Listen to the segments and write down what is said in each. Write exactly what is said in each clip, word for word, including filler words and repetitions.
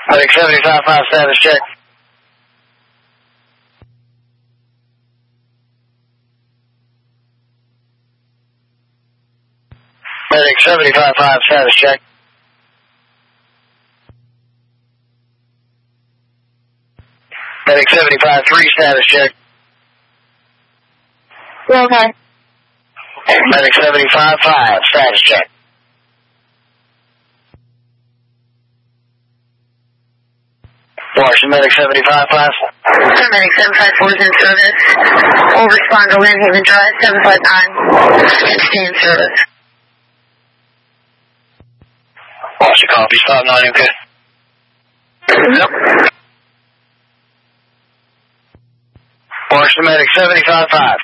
Medic seventy-five five status check. Medic seventy-five five status check. Medic seventy-five three status check. Okay. Medic seventy-five five status check. Washington Medic seventy-five five. Medic seven five four is in service. Will respond to Lynn Haven Drive seven five nine. Stay in service. Washington copies five nine, okay? Yep. Washington Medic seventy-five five.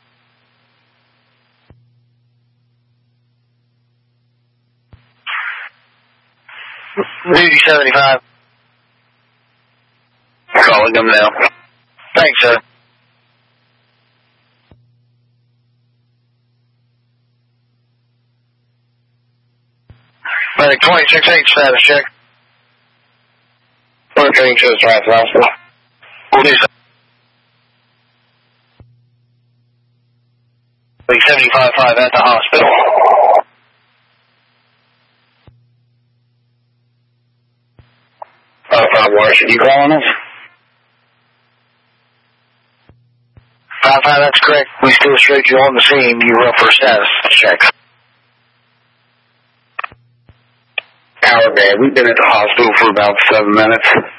Duty seventy-five. Calling them now. Thanks, sir. Medic twenty-six eight status check. We're coming to the Ransom Hospital. We'll do so. Medic seventy-five five at the hospital. five five Washington, you calling us? five five, that's correct. We still showed you on the scene. You were up for a status check. Hour bad. We've been at the hospital for about seven minutes.